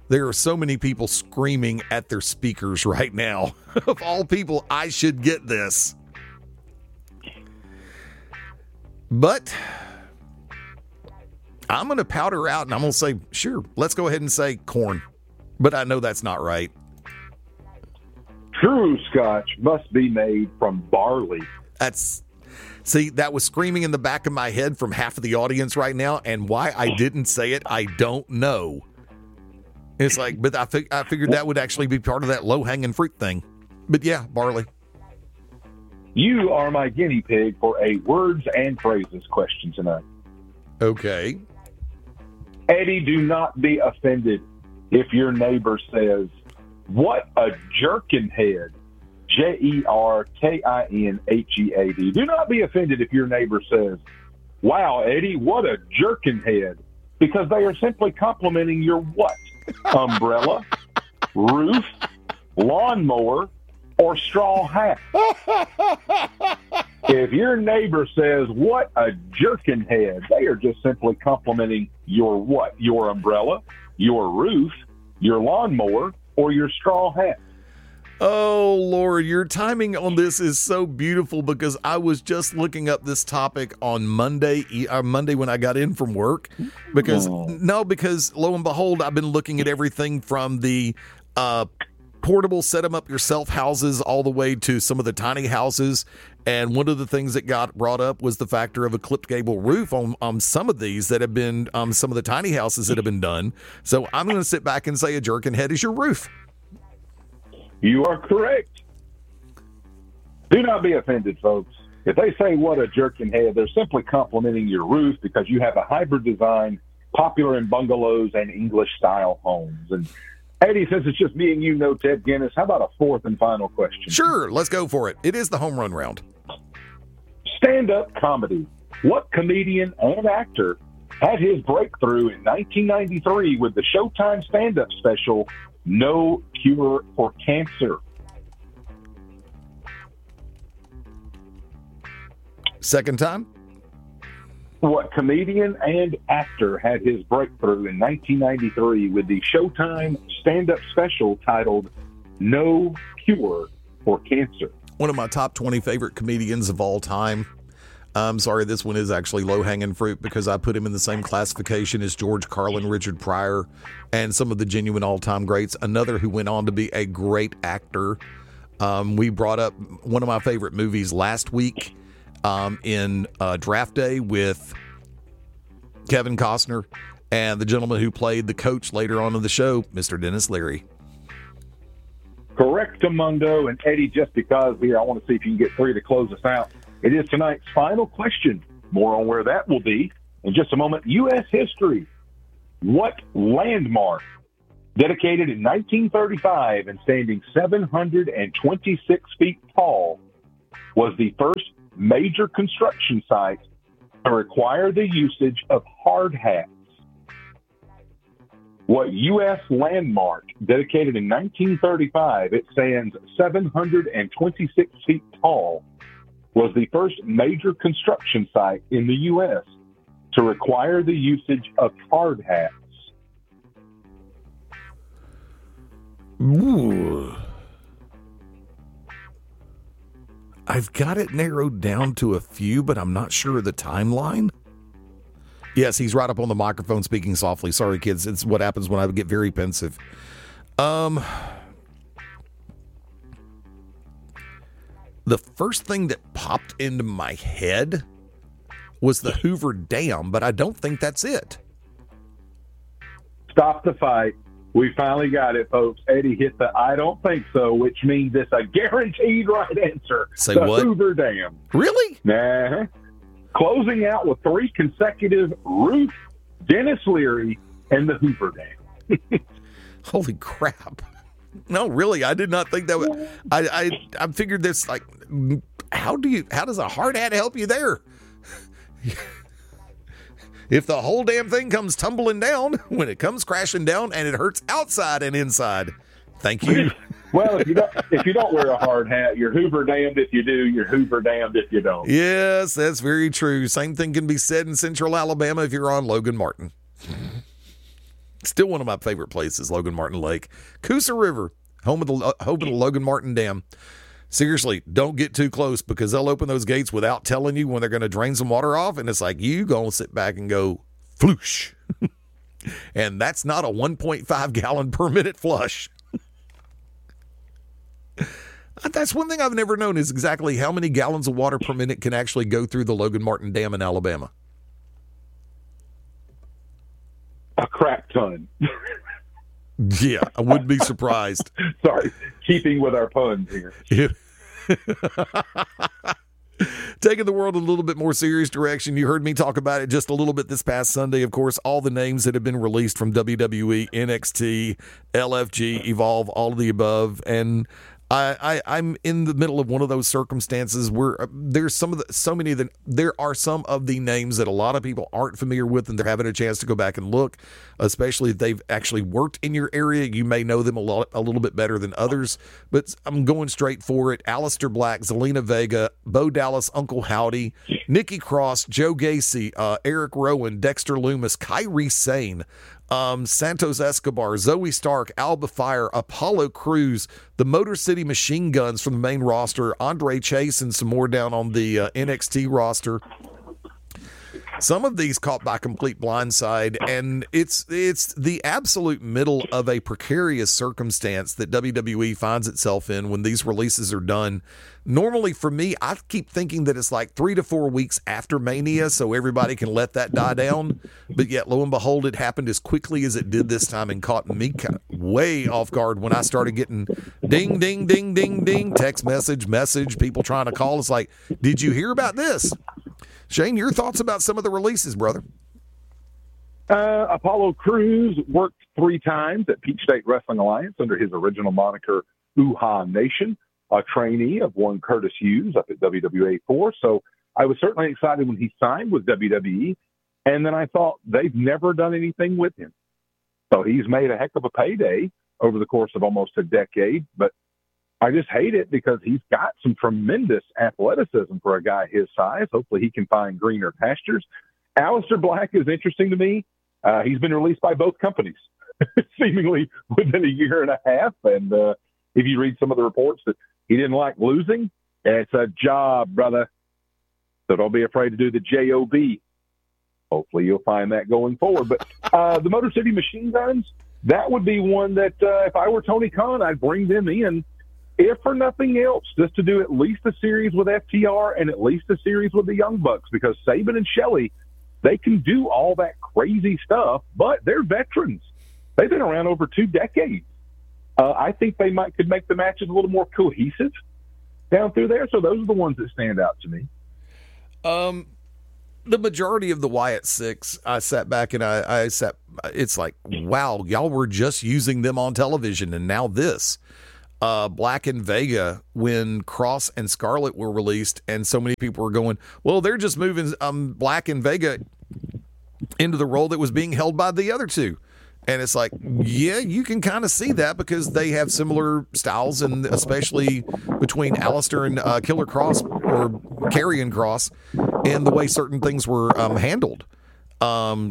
There are so many people screaming at their speakers right now. Of all people, I should get this. But I'm going to powder out and I'm going to say, sure, let's go ahead and say corn. But I know that's not right. True Scotch must be made from barley. See, that was screaming in the back of my head from half of the audience right now. And why I didn't say it, I don't know. It's like, but I figured that would actually be part of that low-hanging fruit thing. But yeah, barley. You are my guinea pig for a words and phrases question tonight. Okay. Eddie, do not be offended if your neighbor says, "What a jerkin head." Jerkinhead. Do not be offended if your neighbor says, "Wow, Eddie, what a jerkin head," because they are simply complimenting your what? Umbrella, roof, lawnmower, or straw hat. If your neighbor says, "What a jerkin head," they are just simply complimenting your what? Your umbrella, your roof, your lawnmower, or your straw hat. Oh, Lord, your timing on this is so beautiful because I was just looking up this topic on Monday when I got in from work. Because lo and behold, I've been looking at everything from the portable set-them-up-yourself houses all the way to some of the tiny houses. And one of the things that got brought up was the factor of a clipped gable roof on some of these that have been, some of the tiny houses that have been done. So I'm going to sit back and say a jerkin head is your roof. You are correct. Do not be offended, folks. If they say "what a jerkin head," they're simply complimenting your roof because you have a hybrid design popular in bungalows and English-style homes. And Eddie, since it's just me and you know Ted Guinness, how about a fourth and final question? Sure, let's go for it. It is the home run round. Stand-up comedy. What comedian and actor had his breakthrough in 1993 with the Showtime stand-up special No Cure for Cancer? Second time? What comedian and actor had his breakthrough in 1993 with the Showtime stand-up special titled No Cure for Cancer? One of my top 20 favorite comedians of all time. I'm sorry, this one is actually low-hanging fruit because I put him in the same classification as George Carlin, Richard Pryor, and some of the genuine all-time greats. Another who went on to be a great actor. We brought up one of my favorite movies last week in Draft Day with Kevin Costner and the gentleman who played the coach later on in the show, Mr. Dennis Leary. Correctamundo. And Eddie, just because here, I want to see if you can get three to close us out. It is tonight's final question. More on where that will be in just a moment. U.S. history. What landmark, dedicated in 1935 and standing 726 feet tall, was the first major construction site to require the usage of hard hats? What U.S. landmark, dedicated in 1935, it stands 726 feet tall, was the first major construction site in the U.S. to require the usage of hard hats? Ooh. I've got it narrowed down to a few, but I'm not sure of the timeline. Yes, he's right up on the microphone speaking softly. Sorry, kids. It's what happens when I get very pensive. The first thing that popped into my head was the Hoover Dam, but I don't think that's it. Stop the fight. We finally got it, folks. Eddie hit the "I don't think so," which means it's a guaranteed right answer. Say the what? Hoover Dam. Really? Nah. Closing out with three consecutive: Ruth, Dennis Leary, and the Hoover Dam. Holy crap. No, really, I did not think that would. I figured this, like, how does a hard hat help you there? If the whole damn thing comes tumbling down, when it comes crashing down and it hurts outside and inside. Thank you. Well, if you don't wear a hard hat, you're Hoover damned if you do, you're Hoover damned if you don't. Yes, that's very true. Same thing can be said in Central Alabama if you're on Logan Martin. Still one of my favorite places, Logan Martin Lake. Coosa River, home of the Logan Martin Dam. Seriously, don't get too close because they'll open those gates without telling you when they're going to drain some water off, and it's like you going to sit back and go, floosh. And that's not a 1.5 gallon per minute flush. That's one thing I've never known is exactly how many gallons of water per minute can actually go through the Logan Martin Dam in Alabama. A crap ton. Yeah, I wouldn't be surprised. Sorry, keeping with our puns here. Yeah. Taking the world a little bit more serious direction. You heard me talk about it just a little bit this past Sunday. Of course, all the names that have been released from WWE, NXT, LFG, Evolve, all of the above. And I'm in the middle of one of those circumstances where there's there are some of the names that a lot of people aren't familiar with, and they're having a chance to go back and look, especially if they've actually worked in your area. You may know them a little bit better than others, but I'm going straight for it. Aleister Black, Zelina Vega, Bo Dallas, Uncle Howdy, Nikki Cross, Joe Gacy, Eric Rowan, Dexter Lumis, Kairi Sane, Santos Escobar, Zoe Stark, Alba Fire, Apollo Crews, the Motor City Machine Guns from the main roster, Andre Chase, and some more down on the NXT roster. Some of these caught by complete blindside, and it's the absolute middle of a precarious circumstance that WWE finds itself in when these releases are done. Normally, for me, I keep thinking that it's like 3 to 4 weeks after Mania, so everybody can let that die down. But yet, lo and behold, it happened as quickly as it did this time and caught me way off guard when I started getting ding, ding, ding, ding, ding, text message, people trying to call. It's like, did you hear about this? Shane, your thoughts about some of the releases, brother? Apollo Crews worked 3 times at Peach State Wrestling Alliance under his original moniker, Uhaa Nation, a trainee of one Curtis Hughes up at WWA 4. So I was certainly excited when he signed with WWE. And then I thought they've never done anything with him. So he's made a heck of a payday over the course of almost a decade. But I just hate it because he's got some tremendous athleticism for a guy his size. Hopefully he can find greener pastures. Aleister Black is interesting to me. He's been released by both companies, seemingly within a year and a half. And if you read some of the reports that he didn't like losing, it's a job, brother. So don't be afraid to do the job. Hopefully you'll find that going forward. But the Motor City Machine Guns, that would be one that if I were Tony Khan, I'd bring them in. If for nothing else, just to do at least a series with FTR and at least a series with the Young Bucks, because Saban and Shelley, they can do all that crazy stuff, but they're veterans. They've been around over 2 decades. I think they could make the matches a little more cohesive down through there. So those are the ones that stand out to me. The majority of the Wyatt Six, I sat back and I sat. It's like, wow, y'all were just using them on television, and now this. Black and Vega, when Cross and Scarlett were released, and so many people were going, well, they're just moving Black and Vega into the role that was being held by the other two. And it's like, yeah, you can kind of see that because they have similar styles, and especially between Aleister and Killer Cross or Karrion Kross, and the way certain things were handled. I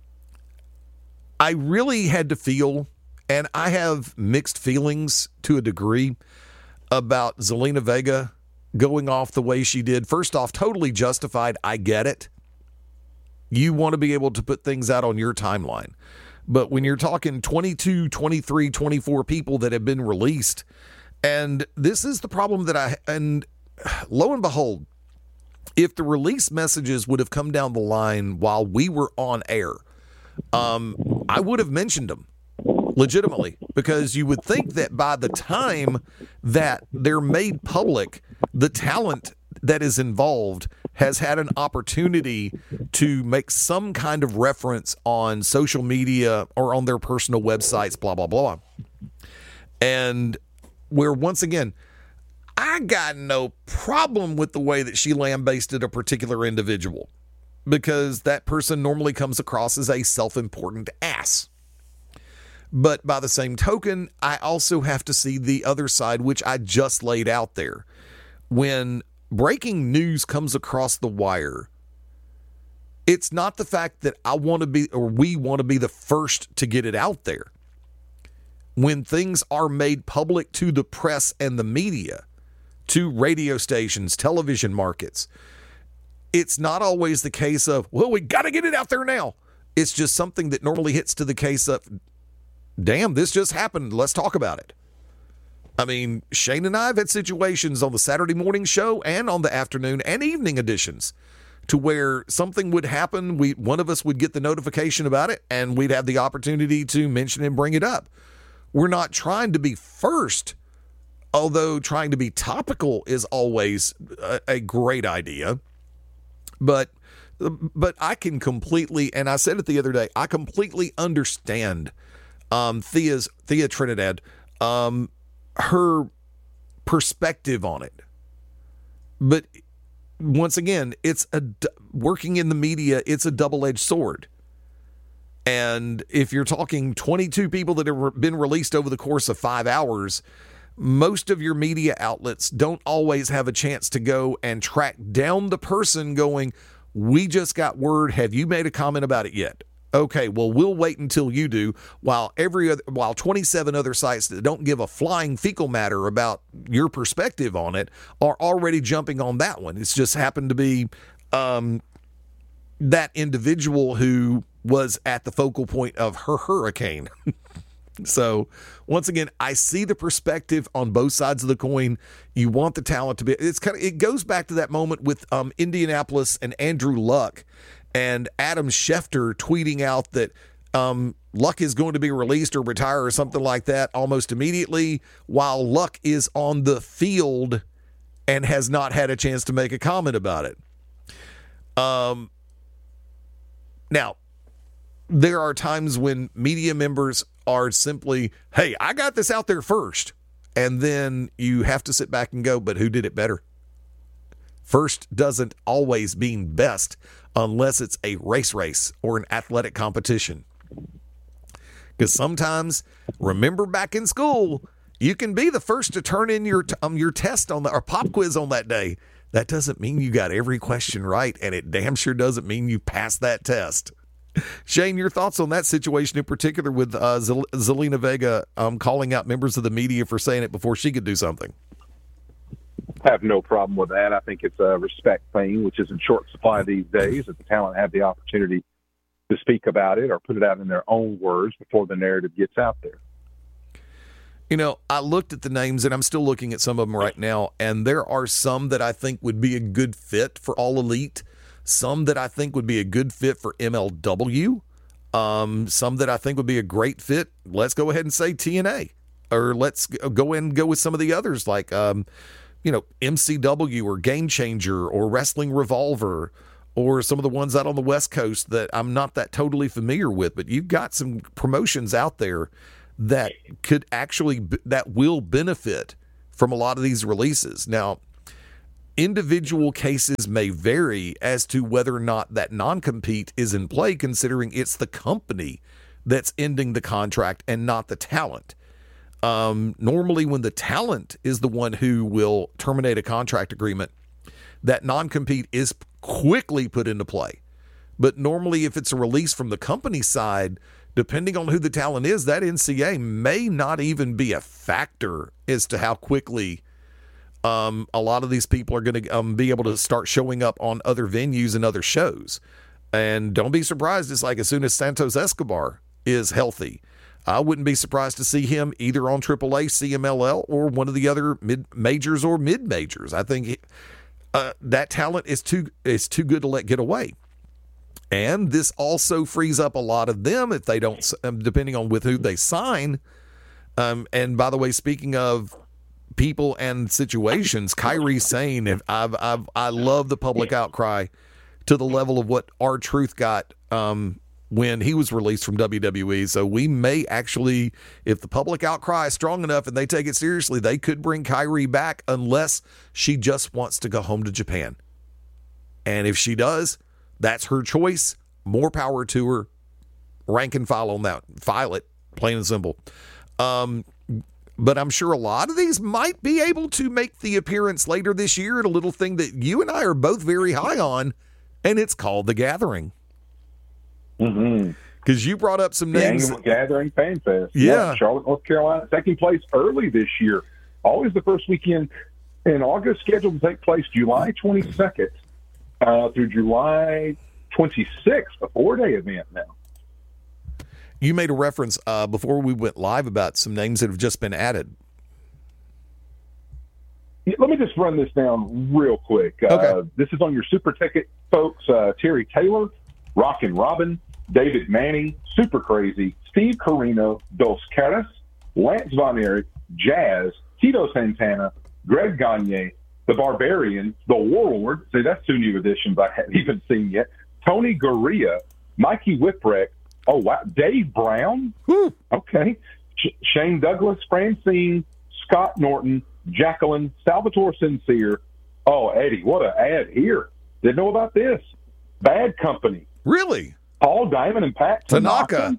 really had to feel, and I have mixed feelings to a degree about Zelina Vega going off the way she did. First off, totally justified. I get it. You want to be able to put things out on your timeline. But when you're talking 22, 23, 24 people that have been released, and this is the problem and lo and behold, if the release messages would have come down the line while we were on air, I would have mentioned them legitimately, because you would think that by the time that they're made public, the talent that is involved has had an opportunity to make some kind of reference on social media or on their personal websites, blah, blah, blah. And where, once again, I got no problem with the way that she lambasted a particular individual, because that person normally comes across as a self-important ass. But by the same token, I also have to see the other side, which I just laid out there. When breaking news comes across the wire, It's not the fact that I want to be, or we want to be the first to get it out there. When things are made public to the press and the media, to radio stations, television markets, it's not always the case of, well, we got to get it out there now. It's just something that normally hits to the case of, damn, this just happened. Let's talk about it. I mean, Shane and I have had situations on the Saturday morning show and on the afternoon and evening editions to where something would happen. One of us would get the notification about it, and we'd have the opportunity to mention and bring it up. We're not trying to be first, although trying to be topical is always a great idea. But I can completely, and I said it the other day, I completely understand Thea Trinidad, her perspective on it. But once again, working in the media, it's a double-edged sword. And if you're talking 22 people that have been released over the course of 5 hours, most of your media outlets don't always have a chance to go and track down the person going, we just got word. Have you made a comment about it yet? Okay, well, we'll wait until you do, while 27 other sites that don't give a flying fecal matter about your perspective on it are already jumping on that one. It's just happened to be that individual who was at the focal point of her hurricane. So, once again, I see the perspective on both sides of the coin. You want the talent to be. It goes back to that moment with Indianapolis and Andrew Luck and Adam Schefter tweeting out that Luck is going to be released or retire or something like that almost immediately, while Luck is on the field and has not had a chance to make a comment about it. Now, there are times when media members are simply, hey, I got this out there first. And then you have to sit back and go, but who did it better? First doesn't always mean best unless it's a race or an athletic competition. Because sometimes, remember back in school, you can be the first to turn in your test or pop quiz on that day. That doesn't mean you got every question right, and it damn sure doesn't mean you passed that test. Shane, your thoughts on that situation in particular with Zelina Vega calling out members of the media for saying it before she could do something? I have no problem with that. I think it's a respect thing, which is in short supply these days, that the talent have the opportunity to speak about it or put it out in their own words before the narrative gets out there. You know, I looked at the names, and I'm still looking at some of them right now, and there are some that I think would be a good fit for All Elite, some that I think would be a good fit for MLW, some that I think would be a great fit. Let's go ahead and say TNA, or let's go and go with some of the others like, MCW or Game Changer or Wrestling Revolver, or some of the ones out on the West Coast that I'm not that totally familiar with. But you've got some promotions out there that could actually, that will benefit from a lot of these releases. Now, individual cases may vary as to whether or not that non-compete is in play, considering it's the company that's ending the contract and not the talent. Normally when the talent is the one who will terminate a contract agreement, that non-compete is quickly put into play. But normally if it's a release from the company side, depending on who the talent is, that NCA may not even be a factor as to how quickly a lot of these people are going to be able to start showing up on other venues and other shows. And don't be surprised, it's like as soon as Santos Escobar is healthy, I wouldn't be surprised to see him either on AAA, CMLL, or one of the other mid-majors or mid-majors. I think that talent is too good to let get away. And this also frees up a lot of them if they don't, depending on with who they sign. And by the way, speaking of people and situations, Kairi Sane, I love the public outcry to the level of what R-Truth got when he was released from WWE. So we may actually, if the public outcry is strong enough and they take it seriously, they could bring Kairi back unless she just wants to go home to Japan. And if she does, that's her choice. More power to her. Rank and file on that. File it, plain and simple. But I'm sure a lot of these might be able to make the appearance later this year at a little thing that you and I are both very high on, and it's called The Gathering. Mm-hmm. Because you brought up some The names. Annual Gathering Fan Fest. Yeah. Charlotte, North Carolina, taking place early this year. Always the first weekend in August, scheduled to take place July 22nd through July 26th, a 4-day event now. You made a reference before we went live about some names that have just been added. Let me just run this down real quick. Okay. This is on your super ticket, folks. Terry Taylor, Rockin' Robin, David Manny, Super Crazy, Steve Carino, Dos Caras, Lance Von Erich, Jazz, Tito Santana, Greg Gagne, The Barbarian, The Warlord. See, that's 2 new additions I haven't even seen yet. Tony Gurria, Mikey Whipwreck. Oh, wow. Dave Brown. Whew. Okay. Shane Douglas, Francine, Scott Norton, Jacqueline, Salvatore Sincere. Oh, Eddie, what an ad here. Didn't know about this. Bad Company. Really? Paul Diamond and Pat Tanaka.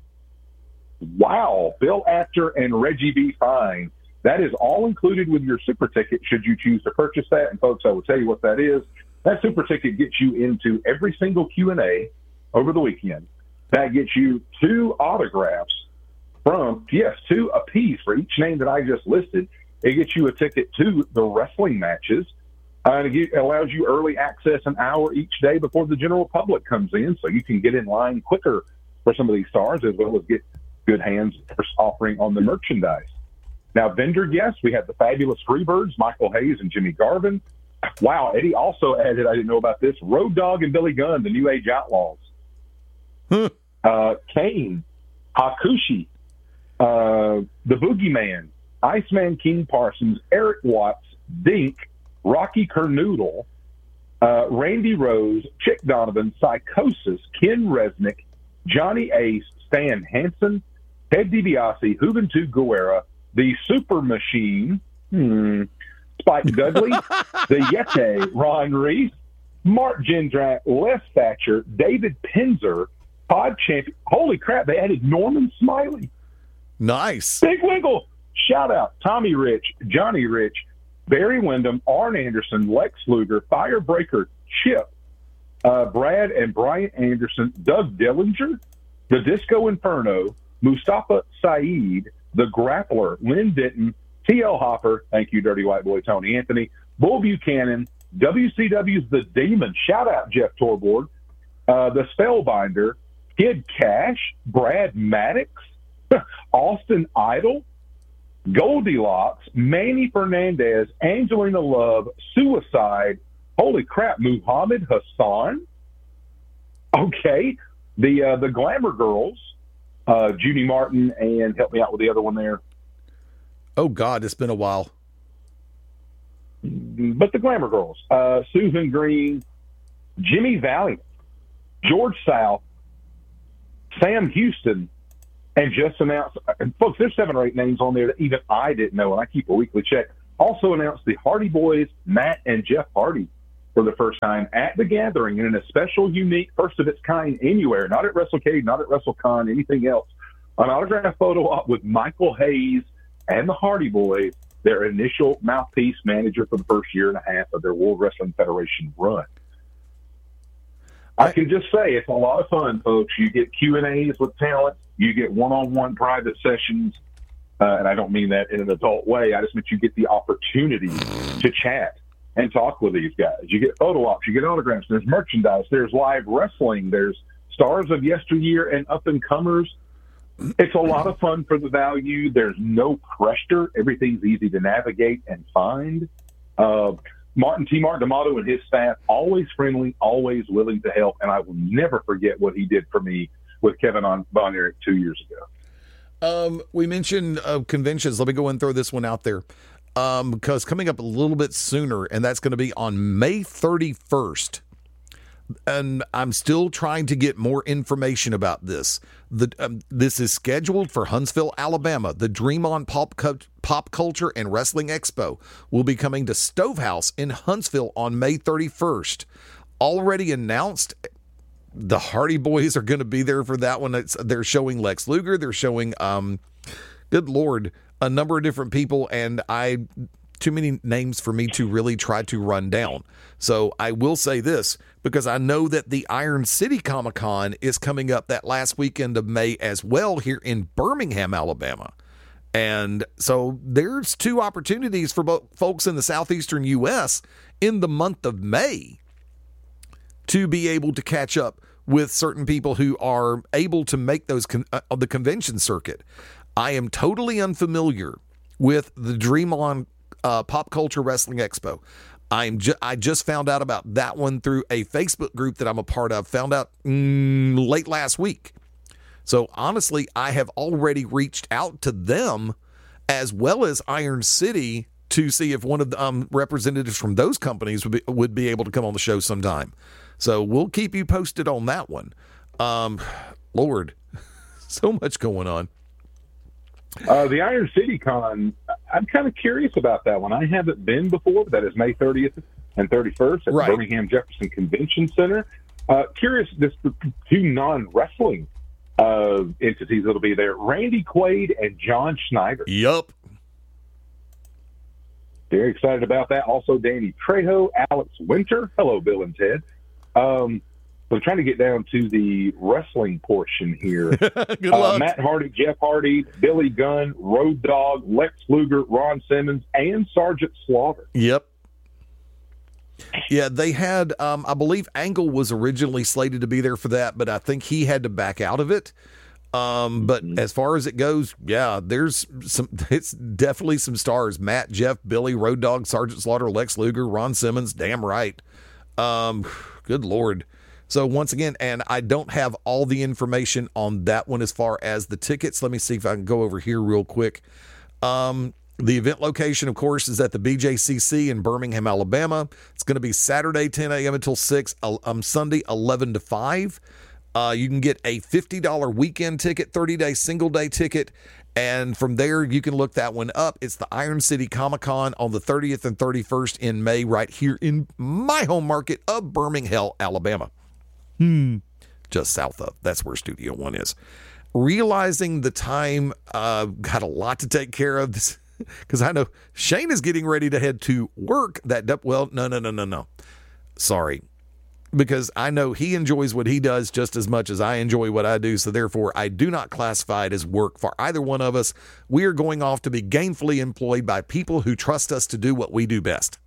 Wow. Bill Apter and Reggie B. Fine. That is all included with your super ticket should you choose to purchase that. And, folks, I will tell you what that is. That super ticket gets you into every single Q&A over the weekend. That gets you 2 autographs from, 2 apiece for each name that I just listed. It gets you a ticket to the wrestling matches. It allows you early access an hour each day before the general public comes in, so you can get in line quicker for some of these stars, as well as get good hands first offering on the merchandise. Now, vendor guests, we have the fabulous Freebirds, Michael Hayes and Jimmy Garvin. Wow, Eddie also added, I didn't know about this, Road Dogg and Billy Gunn, the New Age Outlaws. Kane, Hakushi, the Boogeyman, Iceman King Parsons, Eric Watts, Dink, Rocky Kernoodle, Randy Rose, Chick Donovan, Psychosis, Ken Resnick, Johnny Ace, Stan Hansen, Ted DiBiase, Juventud Guerra, the Super Machine, Spike Dudley, the Yeti, Ron Reese, Mark Jindrak, Les Thatcher, David Pinzer, Pod Champion. Holy crap, they added Norman Smiley. Nice. Big Wiggle. Shout out Tommy Rich, Johnny Rich, Barry Windham, Arn Anderson, Lex Luger, Firebreaker, Chip, Brad and Brian Anderson, Doug Dillinger, the Disco Inferno, Mustafa Saeed, the Grappler, Lynn Denton, T.L. Hopper, thank you, Dirty White Boy Tony Anthony, Bull Buchanan, WCW's The Demon, shout out Jeff Torborg, the Spellbinder, Kid Cash, Brad Maddox, Austin Idol, Goldilocks, Manny Fernandez, Angelina Love, Suicide, holy crap, Muhammad Hassan. Okay, the Glamour Girls, Judy Martin, and help me out with the other one there. Oh, God, it's been a while. But the Glamour Girls, Susan Green, Jimmy Valiant, George South, Sam Houston, and just announced, and folks, there's 7 or 8 names on there that even I didn't know, and I keep a weekly check. Also announced the Hardy Boys, Matt and Jeff Hardy, for the first time at the Gathering in a special, unique, first of its kind anywhere, not at WrestleCade, not at WrestleCon, anything else. An autograph photo op with Michael Hayes and the Hardy Boys, their initial mouthpiece manager for the first year and a half of their World Wrestling Federation run. I can just say it's a lot of fun, folks. You get Q&As with talent. You get one-on-one private sessions. And I don't mean that in an adult way. I just mean you get the opportunity to chat and talk with these guys. You get photo ops. You get autographs. There's merchandise. There's live wrestling. There's stars of yesteryear and up-and-comers. It's a lot of fun for the value. There's no pressure. Everything's easy to navigate and find. Martin D'Amato and his staff, always friendly, always willing to help, and I will never forget what he did for me with Kevin Von Erich 2 years ago. We mentioned conventions. Let me go and throw this one out there because coming up a little bit sooner, and that's going to be on May 31st. And I'm still trying to get more information about this. This is scheduled for Huntsville, Alabama. The Dream On Pop Culture and Wrestling Expo will be coming to Stovehouse in Huntsville on May 31st. Already announced, the Hardy Boys are going to be there for that one. They're showing Lex Luger. They're showing, good Lord, a number of different people. And too many names for me to really try to run down. So I will say this, because I know that the Iron City Comic-Con is coming up that last weekend of May as well here in Birmingham, Alabama. And so there's two opportunities for both folks in the southeastern U.S. in the month of May to be able to catch up with certain people who are able to make those the convention circuit. I am totally unfamiliar with the Dream On Pop Culture Wrestling Expo. I just found out about that one through a Facebook group that I'm a part of. Found out late last week. So honestly, I have already reached out to them as well as Iron City to see if one of the representatives from those companies would be able to come on the show sometime. So we'll keep you posted on that one. Lord, so much going on. The Iron City Con, I'm kind of curious about that one. I haven't been before, but that is May 30th and 31st at the Birmingham Jefferson Convention Center. Curious, the two non-wrestling entities that'll be there, Randy Quaid and John Schneider. Yup. Very excited about that. Also, Danny Trejo, Alex Winter. Hello, Bill and Ted. We're trying to get down to the wrestling portion here. Good luck. Matt Hardy, Jeff Hardy, Billy Gunn, Road Dogg, Lex Luger, Ron Simmons, and Sergeant Slaughter. Yep. Yeah, they had, I believe Angle was originally slated to be there for that, but I think he had to back out of it. But as far as it goes, yeah, it's definitely some stars. Matt, Jeff, Billy, Road Dogg, Sergeant Slaughter, Lex Luger, Ron Simmons, damn right. Good Lord. So once again, and I don't have all the information on that one as far as the tickets. Let me see if I can go over here real quick. The event location, of course, is at the BJCC in Birmingham, Alabama. It's going to be Saturday, 10 a.m. until 6, Sunday, 11 to 5. You can get a $50 weekend ticket, 30-day single-day ticket, and from there, you can look that one up. It's the Iron City Comic-Con on the 30th and 31st in May right here in my home market of Birmingham, Alabama. Just south of. That's where Studio One is. Realizing the time, got a lot to take care of this. Because I know Shane is getting ready to head to work. No. Sorry. Because I know he enjoys what he does just as much as I enjoy what I do. So therefore, I do not classify it as work for either one of us. We are going off to be gainfully employed by people who trust us to do what we do best.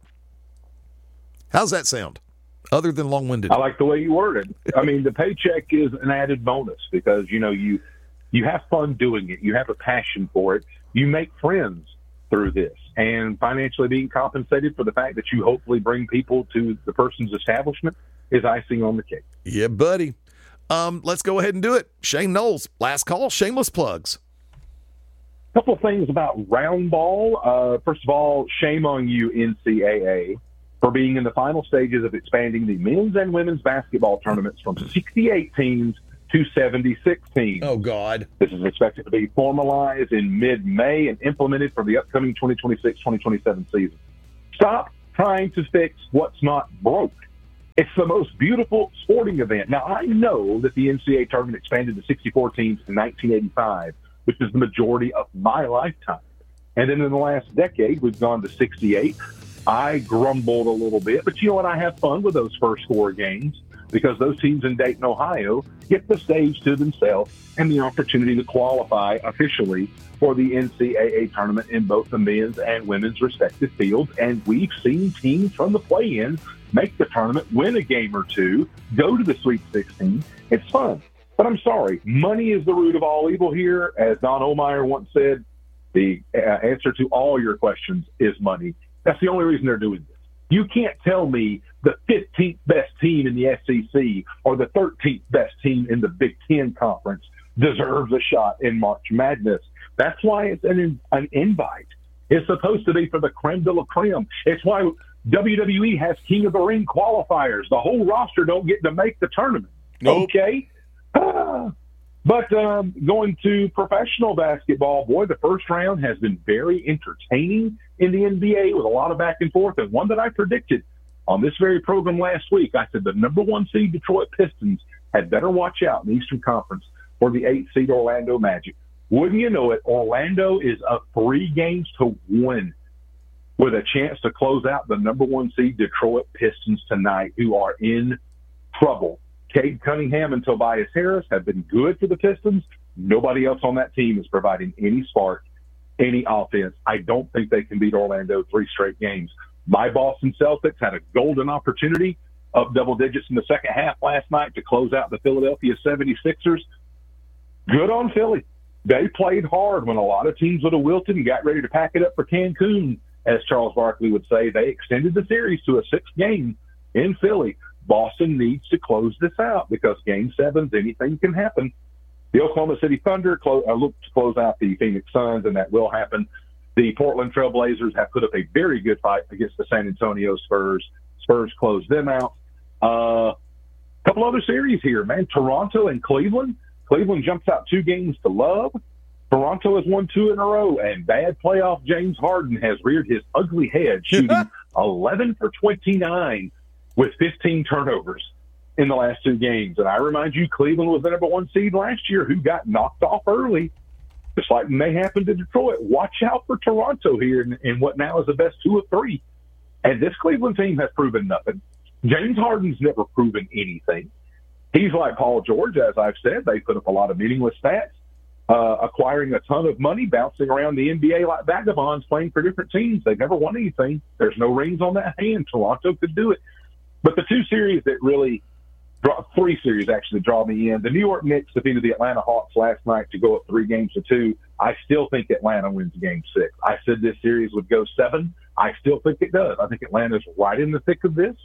How's that sound? Other than long-winded. I like the way you worded. I mean, the paycheck is an added bonus because, you have fun doing it. You have a passion for it. You make friends through this, and financially being compensated for the fact that you hopefully bring people to the person's establishment is icing on the cake. Yeah, buddy. Let's go ahead and do it. Shane Knowles, last call, shameless plugs. A couple of things about round ball. First of all, shame on you, NCAA, for being in the final stages of expanding the men's and women's basketball tournaments from 68 teams to 76 teams. Oh, God. This is expected to be formalized in mid-May and implemented for the upcoming 2026-2027 season. Stop trying to fix what's not broke. It's the most beautiful sporting event. Now, I know that the NCAA tournament expanded to 64 teams in 1985, which is the majority of my lifetime. And then in the last decade, we've gone to 68. I grumbled a little bit, but you know what? I have fun with those first four games, because those teams in Dayton, Ohio, get the stage to themselves and the opportunity to qualify officially for the NCAA tournament in both the men's and women's respective fields. And we've seen teams from the play-in make the tournament, win a game or two, go to the Sweet 16. It's fun. But I'm sorry, money is the root of all evil here. As Don Omeyer once said, the answer to all your questions is money. That's the only reason they're doing this. You can't tell me the 15th best team in the SEC or the 13th best team in the Big Ten Conference deserves a shot in March Madness. That's why it's an invite. It's supposed to be for the creme de la creme. It's why WWE has King of the Ring qualifiers. The whole roster don't get to make the tournament. Nope. Okay? But going to professional basketball, boy, the first round has been very entertaining in the NBA with a lot of back and forth. And one that I predicted on this very program last week, I said the number one seed Detroit Pistons had better watch out in the Eastern Conference for the 8th seed Orlando Magic. Wouldn't you know it, Orlando is up 3 games to 1 with a chance to close out the number 1 seed Detroit Pistons tonight, who are in trouble. Cade Cunningham and Tobias Harris have been good for the Pistons. Nobody else on that team is providing any spark, any offense. I don't think they can beat Orlando 3 straight games. My Boston Celtics had a golden opportunity up double digits in the second half last night to close out the Philadelphia 76ers. Good on Philly. They played hard when a lot of teams would have wilted and got ready to pack it up for Cancun, as Charles Barkley would say. They extended the series to a 6th game in Philly. Boston needs to close this out because Game 7's anything can happen. The Oklahoma City Thunder look to close out the Phoenix Suns, and that will happen. The Portland Trail Blazers have put up a very good fight against the San Antonio Spurs. Spurs closed them out. A couple other series here, man. Toronto and Cleveland. Cleveland jumps out 2 games to love. Toronto has won 2 in a row, and bad playoff James Harden has reared his ugly head, shooting 11 for 29 with 15 turnovers in the last 2 games. And I remind you, Cleveland was the number 1 seed last year who got knocked off early, just like may happen to Detroit. Watch out for Toronto here in what now is the best 2 of 3. And this Cleveland team has proven nothing. James Harden's never proven anything. He's like Paul George, as I've said. They put up a lot of meaningless stats, acquiring a ton of money, bouncing around the NBA like vagabonds, playing for different teams. They've never won anything. There's no rings on that hand. Toronto could do it. But the 2 series that really – 3 series actually draw me in. The New York Knicks defeated the Atlanta Hawks last night to go up 3 games to 2. I still think Atlanta wins Game 6. I said this series would go 7. I still think it does. I think Atlanta's right in the thick of this.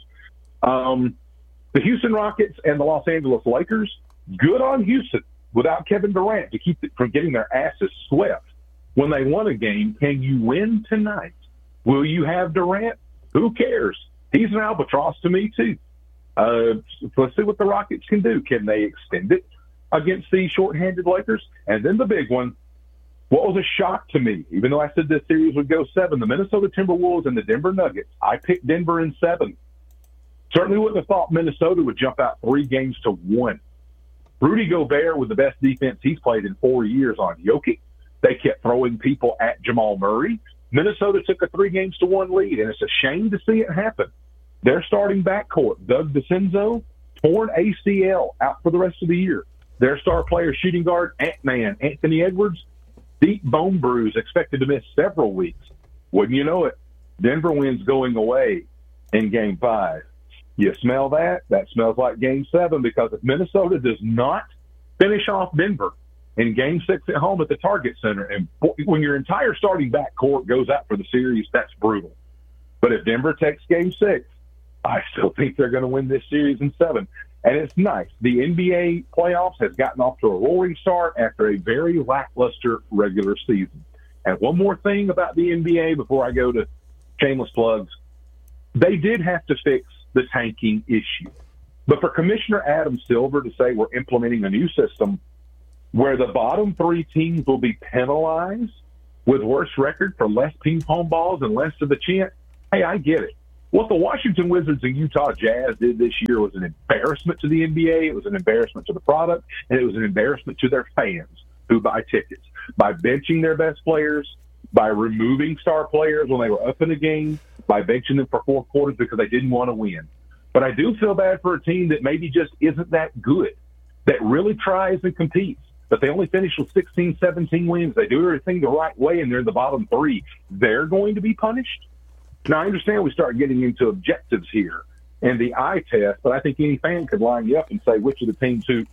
The Houston Rockets and the Los Angeles Lakers, good on Houston without Kevin Durant to keep it from getting their asses swept. When they won a game, can you win tonight? Will you have Durant? Who cares? He's an albatross to me, too. Let's see what the Rockets can do. Can they extend it against the shorthanded Lakers? And then the big one, what was a shock to me, even though I said this series would go 7, the Minnesota Timberwolves and the Denver Nuggets. I picked Denver in 7. Certainly wouldn't have thought Minnesota would jump out 3 games to 1. Rudy Gobert with the best defense he's played in 4 years on Jokic. They kept throwing people at Jamal Murray. Minnesota took a 3 games to 1 lead, and it's a shame to see it happen. Their starting backcourt, Doug DeCenzo, torn ACL, out for the rest of the year. Their star player, shooting guard, Ant-Man, Anthony Edwards, deep bone bruise, expected to miss several weeks. Wouldn't you know it, Denver wins going away in Game 5. You smell that? That smells like Game 7, because if Minnesota does not finish off Denver in Game 6 at home at the Target Center, and when your entire starting backcourt goes out for the series, that's brutal. But if Denver takes Game 6, I still think they're going to win this series in 7. And it's nice. The NBA playoffs has gotten off to a roaring start after a very lackluster regular season. And one more thing about the NBA before I go to shameless plugs. They did have to fix the tanking issue. But for Commissioner Adam Silver to say we're implementing a new system where the bottom 3 teams will be penalized with worse record for less ping pong balls and less of the chant, hey, I get it. What the Washington Wizards and Utah Jazz did this year was an embarrassment to the NBA. It was an embarrassment to the product, and it was an embarrassment to their fans who buy tickets. By benching their best players, by removing star players when they were up in the game, by benching them for 4 quarters because they didn't want to win. But I do feel bad for a team that maybe just isn't that good, that really tries and competes, but they only finish with 16, 17 wins. They do everything the right way, and they're in the bottom 3. They're going to be punished. Now, I understand we start getting into objectives here and the eye test, but I think any fan could line you up and say which of the teams who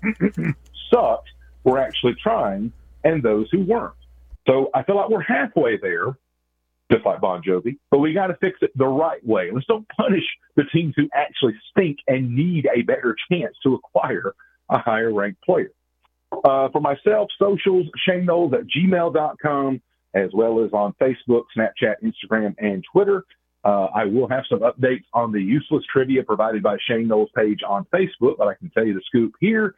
sucked were actually trying and those who weren't. So I feel like we're halfway there, just like Bon Jovi, but we got to fix it the right way. Let's don't punish the teams who actually stink and need a better chance to acquire a higher-ranked player. For myself, socials, ShaneKnowles@gmail.com, as well as on Facebook, Snapchat, Instagram, and Twitter. I will have some updates on the useless trivia provided by Shane Knowles page on Facebook, but I can tell you the scoop here.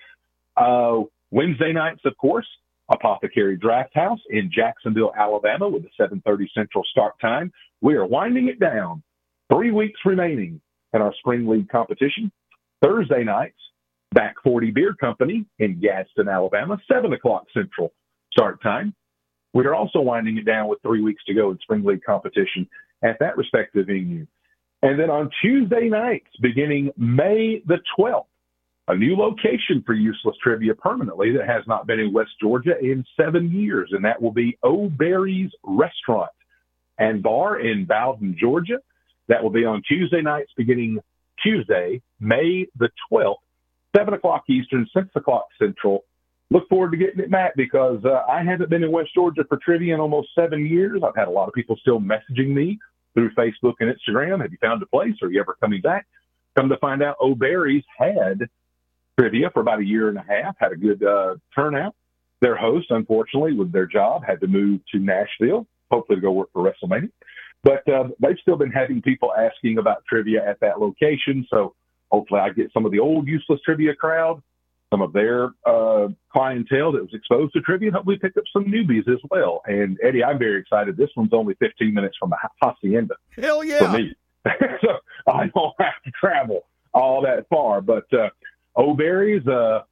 Wednesday nights, of course, Apothecary Draft House in Jacksonville, Alabama, with a 7:30 Central start time. We are winding it down. 3 weeks remaining in our spring league competition. Thursday nights, Back 40 Beer Company in Gadsden, Alabama, 7 o'clock Central start time. We are also winding it down with 3 weeks to go in spring league competition at that respective venue. And then on Tuesday nights, beginning May the 12th, a new location for Useless Trivia permanently that has not been in West Georgia in 7 years, and that will be O'Berry's Restaurant and Bar in Bowden, Georgia. That will be on Tuesday nights beginning Tuesday, May the 12th, 7 o'clock Eastern, 6 o'clock Central. Look forward to getting it back because I haven't been in West Georgia for trivia in almost 7 years. I've had a lot of people still messaging me through Facebook and Instagram. Have you found a place? Are you ever coming back? Come to find out, O'Berry's had trivia for about a year and a half, had a good turnout. Their host, unfortunately, with their job, had to move to Nashville, hopefully to go work for WrestleMania. But they've still been having people asking about trivia at that location. So hopefully I get some of the old Useless Trivia crowd, some of their clientele that was exposed to trivia, and hopefully pick up some newbies as well. And Eddie, I'm very excited. This one's only 15 minutes from the Hacienda. Hell yeah. For me. So I don't have to travel all that far. But O'Berry's,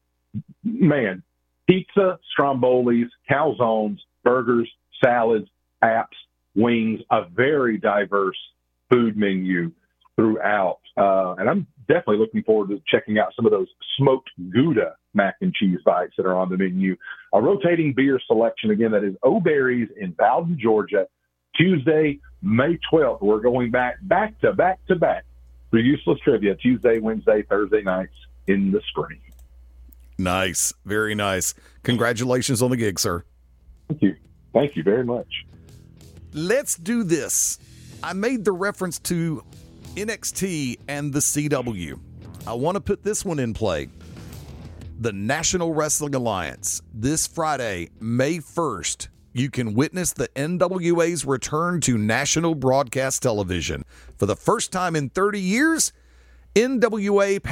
man, pizza, strombolis, calzones, burgers, salads, apps, wings, a very diverse food menu throughout. And I'm definitely looking forward to checking out some of those smoked Gouda mac and cheese bites that are on the menu. A rotating beer selection, again, that is O'Berry's in Bowden, Georgia, Tuesday, May 12th. We're going back to back for Useless Trivia, Tuesday, Wednesday, Thursday nights in the spring. Nice. Very nice. Congratulations on the gig, sir. Thank you. Thank you very much. Let's do this. I made the reference to NXT and the CW. I want to put this one in play. The National Wrestling Alliance. This Friday, May 1st, you can witness the NWA's return to national broadcast television. For the first time in 30 years, NWA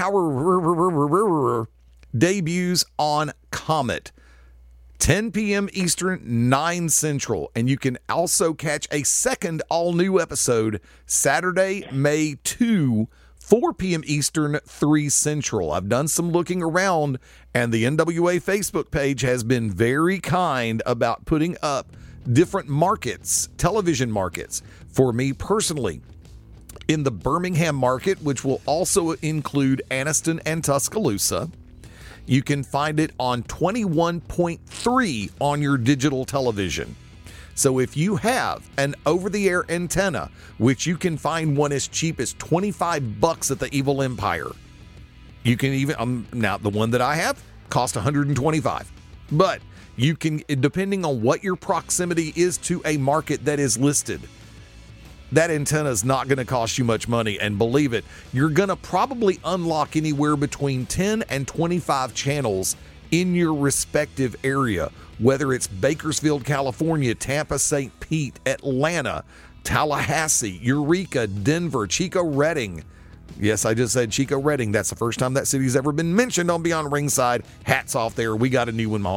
Power debuts on Comet. 10 p.m. Eastern, 9 Central. And you can also catch a second all-new episode Saturday, May 2, 4 p.m. Eastern, 3 Central. I've done some looking around, and the NWA Facebook page has been very kind about putting up different markets, television markets. For me personally, in the Birmingham market, which will also include Anniston and Tuscaloosa, you can find it on 21.3 on your digital television. So if you have an over-the-air antenna, which you can find one as cheap as $25 at the Evil Empire, you can even now the one that I have cost $125. But you can, depending on what your proximity is to a market that is listed, that antenna is not going to cost you much money. And believe it, you're going to probably unlock anywhere between 10 and 25 channels in your respective area, whether it's Bakersfield, California, Tampa, St. Pete, Atlanta, Tallahassee, Eureka, Denver, Chico Redding. Yes, I just said Chico Redding. That's the first time that city's ever been mentioned on Beyond Ringside. Hats off there. We got a new one.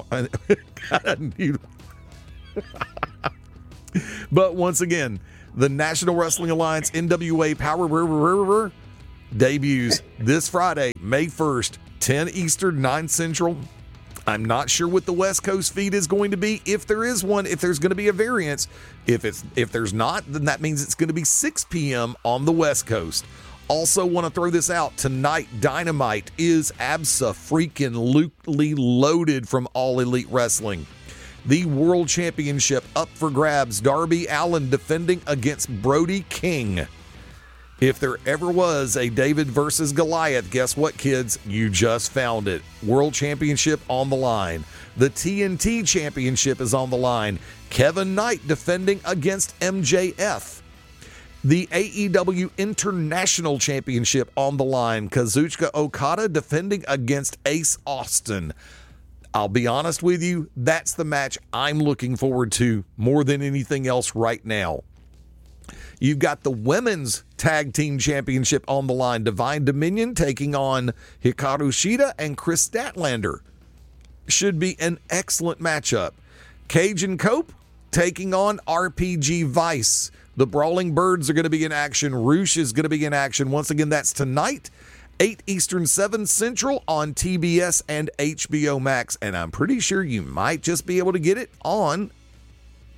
But once again, the National Wrestling Alliance NWA Power debuts this Friday, May 1st, 10 Eastern, 9 Central. I'm not sure what the West Coast feed is going to be, if there is one, if there's going to be a variance. If there's not, then that means it's going to be 6 p.m. on the West Coast. Also want to throw this out. Tonight, Dynamite is abso-freaking-lutely loaded from All Elite Wrestling. The World Championship up for grabs. Darby Allin defending against Brody King. If there ever was a David versus Goliath, guess what, kids? You just found it. World Championship on the line. The TNT Championship is on the line. Kevin Knight defending against MJF. The AEW International Championship on the line. Kazuchika Okada defending against Ace Austin. I'll be honest with you, that's the match I'm looking forward to more than anything else right now. You've got the Women's Tag Team Championship on the line. Divine Dominion taking on Hikaru Shida and Chris Statlander. Should be an excellent matchup. Cage and Cope taking on RPG Vice. The Brawling Birds are going to be in action. Roosh is going to be in action. Once again, that's tonight. 8 Eastern, 7 Central on TBS and HBO Max. And I'm pretty sure you might just be able to get it on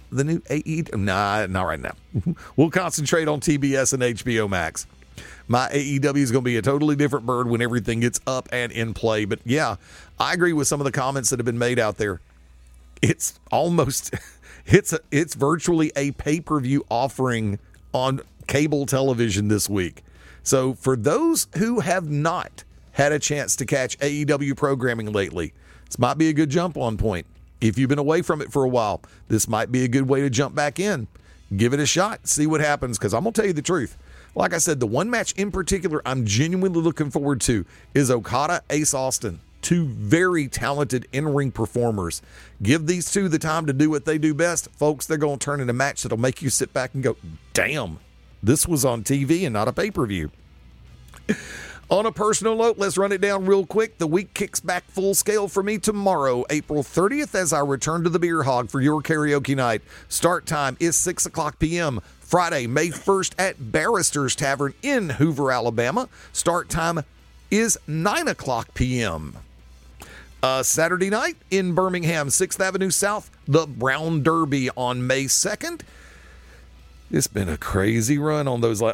the new AEW? Nah, not right now. We'll concentrate on TBS and HBO Max. My AEW is going to be a totally different bird when everything gets up and in play. But yeah, I agree with some of the comments that have been made out there. It's almost, it's virtually a pay-per-view offering on cable television this week. So for those who have not had a chance to catch AEW programming lately, this might be a good jump on point. If you've been away from it for a while, this might be a good way to jump back in. Give it a shot, see what happens, because I'm going to tell you the truth. Like I said, the one match in particular I'm genuinely looking forward to is Okada, Ace Austin. Two very talented in-ring performers. Give these two the time to do what they do best. Folks, they're going to turn in a match that'll make you sit back and go, damn, this was on TV and not a pay-per-view. On a personal note, let's run it down real quick. The week kicks back full scale for me tomorrow, April 30th, as I return to the Beer Hog for your karaoke night. Start time is 6 o'clock p.m. Friday, May 1st at Barrister's Tavern in Hoover, Alabama. Start time is 9 o'clock p.m. Saturday night in Birmingham, 6th Avenue South, the Brown Derby on May 2nd. It's been a crazy run on those.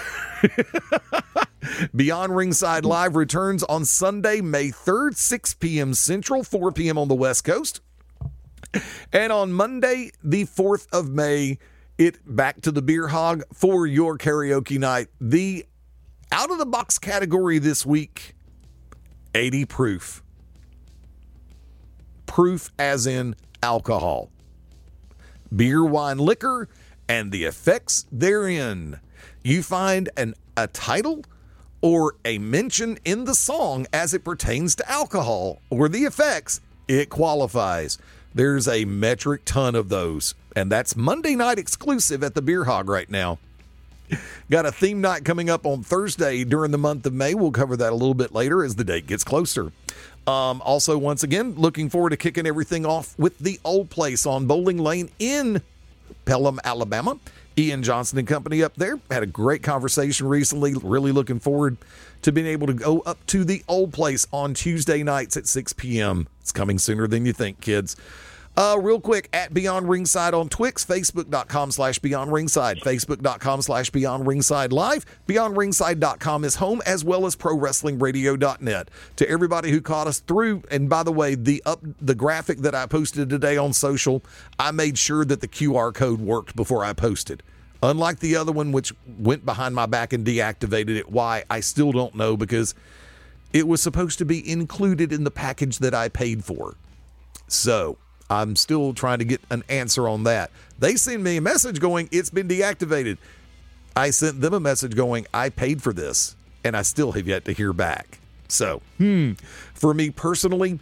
Beyond Ringside Live returns on Sunday, May 3rd, 6 p.m. Central, 4 p.m. on the West Coast. And on Monday, the 4th of May, back to the Beer Hog for your karaoke night. The out-of-the-box category this week, 80 proof. Proof as in alcohol. Beer, wine, liquor, and the effects therein. You find a title or a mention in the song as it pertains to alcohol or the effects, it qualifies. There's a metric ton of those, and that's Monday night exclusive at the Beer Hog right now. Got a theme night coming up on Thursday during the month of May. We'll cover that a little bit later as the date gets closer. Also, once again, looking forward to kicking everything off with the Old Place on Bowling Lane in Pelham, Alabama. Ian Johnson and company up there had a great conversation recently. Really looking forward to being able to go up to the Old Place on Tuesday nights at 6 p.m. It's coming sooner than you think, kids. Real quick, at Beyond Ringside on Twix, Facebook.com/Beyond Ringside, Facebook.com/Beyond Ringside Live. BeyondRingside.com is home, as well as ProWrestlingRadio.net. To everybody who caught us through, and by the way, the graphic that I posted today on social, I made sure that the QR code worked before I posted. Unlike the other one, which went behind my back and deactivated it. Why? I still don't know, because it was supposed to be included in the package that I paid for. So I'm still trying to get an answer on that. They sent me a message going, it's been deactivated. I sent them a message going, I paid for this, and I still have yet to hear back. So, for me personally,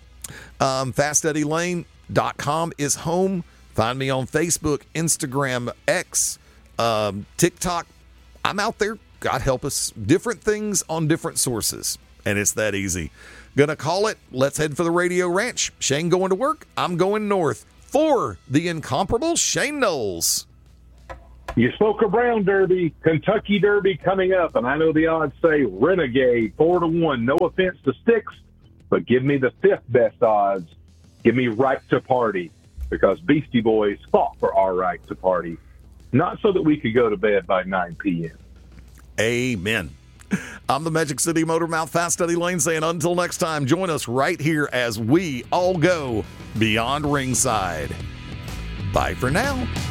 FastEddieLane.com is home. Find me on Facebook, Instagram, X, TikTok. I'm out there. God help us. Different things on different sources, and it's that easy. Gonna call it. Let's head for the Radio Ranch. Shane going to work. I'm going north for the incomparable Shane Knowles. You spoke of Brown Derby, Kentucky Derby coming up, and I know the odds say Renegade 4-1. No offense to Styx, but give me the fifth best odds. Give me Right to Party, because Beastie Boys fought for our right to party, not so that we could go to bed by 9 p.m. Amen. I'm the Magic City Motor Mouth, Fast Eddie Lane, saying until next time, join us right here as we all go beyond ringside. Bye for now.